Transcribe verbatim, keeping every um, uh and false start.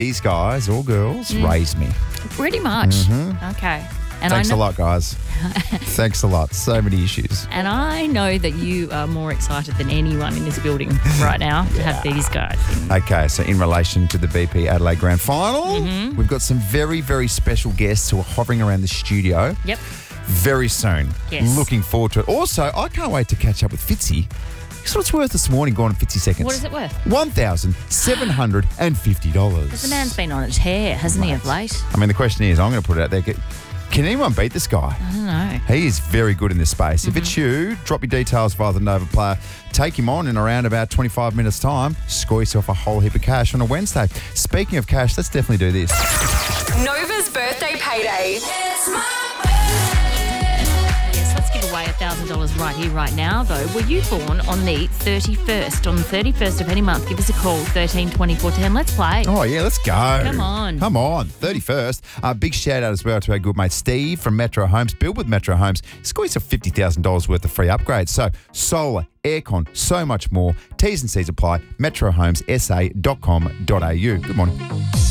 These guys or girls Mm. raised me. Pretty much. Mm-hmm. Okay. And Thanks I a know, lot, guys. Thanks a lot. So many issues. And I know that you are more excited than anyone in this building right now to have these guys. Okay, so in relation to the B P Adelaide Grand Final, Mm-hmm. we've got some very, very special guests who are hovering around the studio Yep. very soon. Yes. Looking forward to it. Also, I can't wait to catch up with Fitzy. Guess what it's worth this morning, gone in fifty seconds? What is it worth? one thousand seven hundred fifty dollars. The man's been on a tear, hasn't he, of late? I mean, the question is, I'm going to put it out there. Can anyone beat this guy? I don't know. He is very good in this space. Mm-hmm. If it's you, drop your details via the Nova Player. Take him on in around about twenty-five minutes' time. Score yourself a whole heap of cash on a Wednesday. Speaking of cash, let's definitely do this. Nova's birthday payday. It's my Yes, let's give away one thousand dollars right here, right now, though. Were you born on the thirty-first? On the thirty-first of any month, give us a call, thirteen twenty four ten. Let's play. Oh, yeah, let's go. Come on. Come on. thirty-first. Uh, big shout out as well to our good mate Steve from Metro Homes. Build with Metro Homes. Score yourself fifty thousand dollars worth of free upgrades. So, solar, aircon, so much more. T's and C's apply. metro homes s a dot com dot a u. Good morning.